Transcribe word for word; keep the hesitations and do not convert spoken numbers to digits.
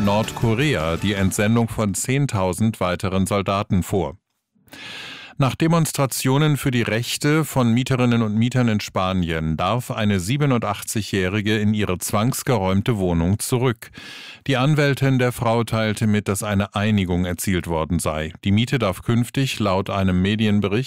Nordkorea die Entsendung von zehntausend weiteren Soldaten vor. Nach Demonstrationen für die Rechte von Mieterinnen und Mietern in Spanien darf eine siebenundachtzigjährige in ihre zwangsgeräumte Wohnung zurück. Die Anwältin der Frau teilte mit, dass eine Einigung erzielt worden sei. Die Miete darf künftig laut einem Medienbericht